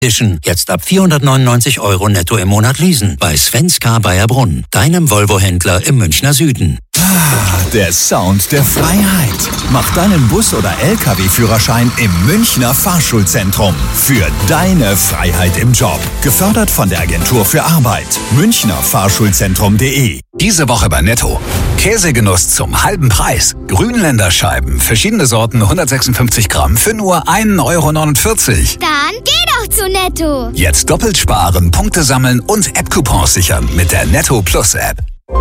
Edition. Jetzt ab 499 € netto im Monat leasen. Bei Svenska Baierbrunn, deinem Volvo-Händler im Münchner Süden. Der Sound der Freiheit. Mach deinen Bus- oder LKW-Führerschein im Münchner Fahrschulzentrum. Für deine Freiheit im Job. Gefördert von der Agentur für Arbeit. münchnerfahrschulzentrum.de. Diese Woche bei Netto. Käsegenuss zum halben Preis. Grünländerscheiben, verschiedene Sorten, 156 Gramm für nur 1,49 €. Dann geh doch zu Netto. Jetzt doppelt sparen, Punkte sammeln und App-Coupons sichern mit der Netto Plus App.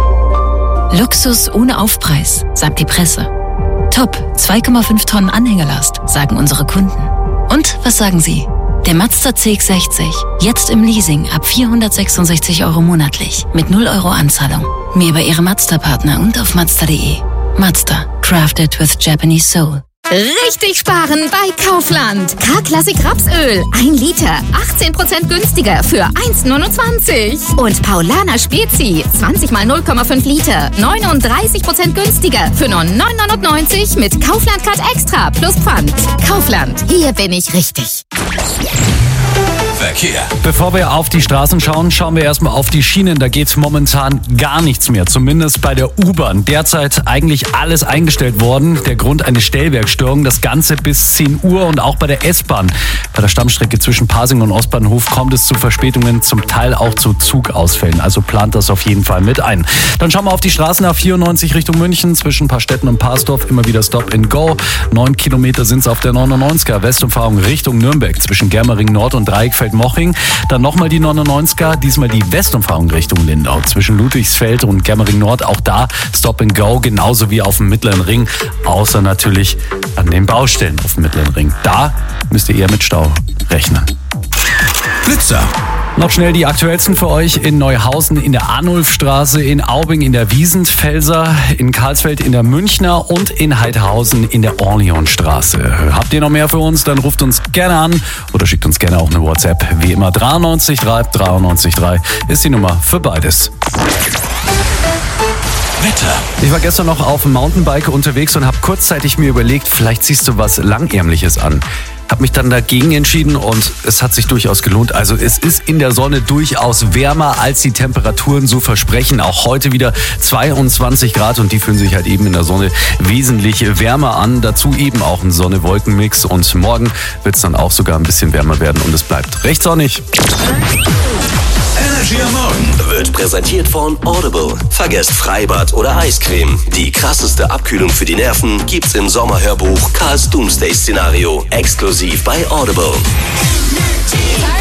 Luxus ohne Aufpreis, sagt die Presse. Top, 2,5 Tonnen Anhängerlast, sagen unsere Kunden. Und was sagen Sie? Der Mazda CX-60, jetzt im Leasing ab 466 € monatlich, mit 0 € Anzahlung. Mehr bei Ihrem Mazda-Partner und auf Mazda.de. Mazda, crafted with Japanese soul. Richtig sparen bei Kaufland. K-Klassik Rapsöl, 1 Liter, 18% günstiger für 1,29 €. Und Paulaner Spezi, 20 mal 0,5 Liter, 39% günstiger für nur 9,99 € mit Kaufland Card Extra plus Pfand. Kaufland, hier bin ich richtig. Verkehr. Bevor wir auf die Straßen schauen, schauen wir erstmal auf die Schienen. Da geht momentan gar nichts mehr, zumindest bei der U-Bahn. Derzeit eigentlich alles eingestellt worden. Der Grund eine Stellwerkstörung, das Ganze bis 10 Uhr. Und auch bei der S-Bahn, bei der Stammstrecke zwischen Pasing und Ostbahnhof, kommt es zu Verspätungen, zum Teil auch zu Zugausfällen. Also plant das auf jeden Fall mit ein. Dann schauen wir auf die Straßen A94 Richtung München, zwischen Paarstetten und Parsdorf, immer wieder Stop and Go. 9 Kilometer sind es auf der 99er, Westumfahrung Richtung Nürnberg, zwischen Germering Nord und Dreieckfeld-Moching. Dann nochmal die 99er, diesmal die Westumfahrung Richtung Lindau, zwischen Ludwigsfeld und Germering Nord. Auch da Stop and Go, genauso wie auf dem Mittleren Ring, außer natürlich an den Baustellen auf dem Mittleren Ring. Da müsst ihr eher mit Stau rechnen. Blitzer. Noch schnell die aktuellsten für euch in Neuhausen in der Arnulfstraße, in Aubing in der Wiesentfelser, in Karlsfeld in der Münchner und in Heidhausen in der Orleansstraße. Habt ihr noch mehr für uns? Dann ruft uns gerne an oder schickt uns gerne auch eine WhatsApp. Wie immer 93 3 ist die Nummer für beides. Wetter. Ich war gestern noch auf dem Mountainbike unterwegs und habe kurzzeitig mir überlegt, vielleicht ziehst du was Langärmliches an. Habe mich dann dagegen entschieden und es hat sich durchaus gelohnt. Also es ist in der Sonne durchaus wärmer, als die Temperaturen so versprechen. Auch heute wieder 22 Grad und die fühlen sich halt eben in der Sonne wesentlich wärmer an. Dazu eben auch ein Sonne-Wolken-Mix und morgen wird es dann auch sogar ein bisschen wärmer werden und es bleibt recht sonnig. Energy am Morgen wird präsentiert von Audible. Vergesst Freibad oder Eiscreme. Die krasseste Abkühlung für die Nerven gibt's im Sommerhörbuch Karls Doomsday-Szenario. Exklusiv bei Audible.